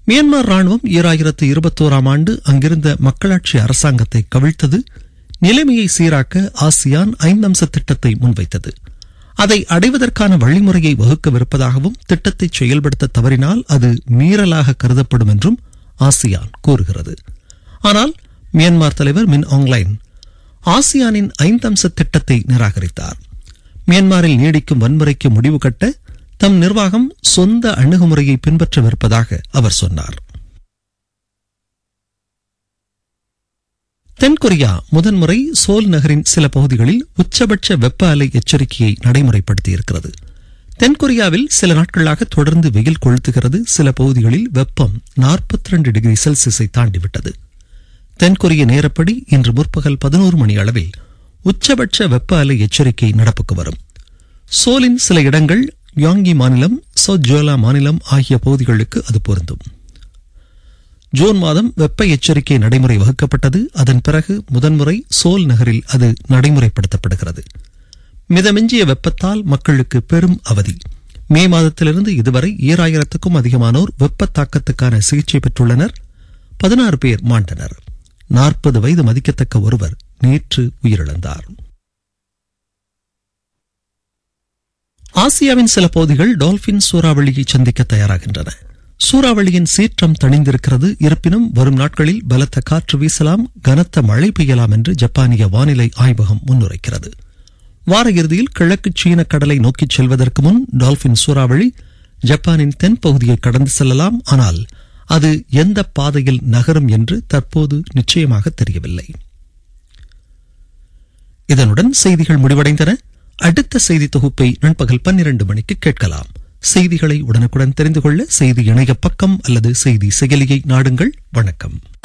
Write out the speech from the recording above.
Myanmar ராணுவம் 2021 ஆண்டு அங்கிருந்த மக்களாட்சி அரசாங்கத்தை கவிழ்த்தது. நிலைமையை சீராக்க ஆசியான் 5 அம்ச திட்டத்தை முன்வைத்தது. அதை அடைவதற்கான வழிமுறையை வகுக்கவிருப்பதாகவும் திட்டத்தை செயல்படுத்த தவறினால் அது மீறலாக கருதப்படும் என்றும் ஆசியான் கூறுகிறது. ஆனால் மியான்மர் தலைவர் மின் ஆங்லைன் ஆசியானின் 5 அம்ச திட்டத்தை நிராகரித்தார். மியான்மரில் நீடிக்கும் வன்முறைக்கு முடிவு கட்ட தம் நிர்வாகம் சொந்த அணுகுமுறையை பின்பற்றவிருப்பதாக அவர் சொன்னார். தென்கொரியா முதன்முறை சோல் நகரின் சில பகுதிகளில் உச்சபட்ச வெப்ப அலை எச்சரிக்கையை நடைமுறைப்படுத்தியிருக்கிறது. தென்கொரியாவில் சில நாட்களாக தொடர்ந்து வெயில் கொளுத்துகிறது. சில பகுதிகளில் வெப்பம் 42 டிகிரி செல்சியஸை தாண்டிவிட்டது. தென்கொரிய நேரப்படி இன்று முற்பகல் 11 மணி அளவில் உச்சபட்ச வெப்ப அலை எச்சரிக்கை நடப்புக்கு வரும். சோலின் சில இடங்கள், யாங்கி மாநிலம், சோஜோலா மாநிலம் ஆகிய பகுதிகளுக்கு அது பொருந்தும். ஜூன் மாதம் வெப்ப எச்சரிக்கை நடைமுறை வகுக்கப்பட்டது. அதன் பிறகு முதன்முறை சோல் நகரில் அது நடைமுறைப்படுத்தப்படுகிறது. மிதமிஞ்சிய வெப்பத்தால் மக்களுக்கு பெரும் அவதி. மே மாதத்திலிருந்து இதுவரை 7000க்கும் அதிகமானோர் வெப்ப தாக்கத்துக்கான சிகிச்சை பெற்றுள்ளனர். 16 பேர் மாண்டனர். 40 வயது மதிக்கத்தக்க ஒருவர் நேற்று உயிரிழந்தார். ஆசியாவின் சில பகுதிகள் டால்பின் சூறாவளியை சந்திக்க தயாராகின்றன. சூறாவளியின் சீற்றம் தணிந்திருக்கிறது. இருப்பினும் வரும் நாட்களில் பலத்த காற்று வீசலாம், கனத்த மழை பெய்யலாம் என்று ஜப்பானிய வானிலை ஆய்வகம் முன்னுரைக்கிறது. வார இறுதியில் கிழக்கு சீன கடலை நோக்கிச் செல்வதற்கு முன் டால்பின் சூறாவளி ஜப்பானின் தென் பகுதியை கடந்து செல்லலாம். ஆனால் அது எந்த பாதையில் நகரும் என்று தற்போது நிச்சயமாக தெரியவில்லை. இதனுடன் செய்திகள் முடிவடைந்தன. அடுத்த செய்தி தொகுப்பை நண்பகல் 12 மணிக்கு கேட்கலாம். செய்திகளை உடனுக்குடன் தெரிந்து கொள்ள செய்தி இணைய பக்கம் அல்லது செய்தி செயலியை நாடுங்கள். வணக்கம்.